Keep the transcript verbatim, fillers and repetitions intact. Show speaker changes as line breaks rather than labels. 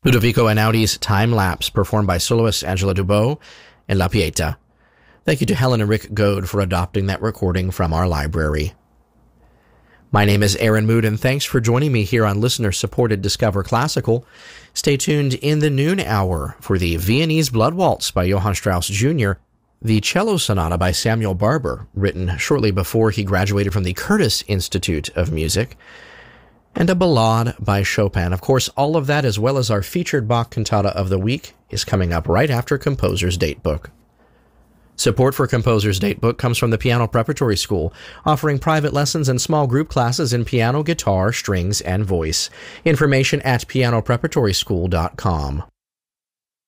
Ludovico Einaudi's Time Lapse, performed by soloist Angela Dubois and La Pieta. Thank you to Helen and Rick Goad for adopting that recording from our library. My name is Aaron Mood, and thanks for joining me here on listener-supported Discover Classical. Stay tuned in the noon hour for the Viennese Blood Waltz by Johann Strauss Junior, the Cello Sonata by Samuel Barber, written shortly before he graduated from the Curtis Institute of Music, and a Ballade by Chopin. Of course, all of that, as well as our featured Bach cantata of the week, is coming up right after Composer's Datebook. Support for Composer's Datebook comes from the Piano Preparatory School, offering private lessons and small group classes in piano, guitar, strings, and voice. Information at piano preparatory school dot com.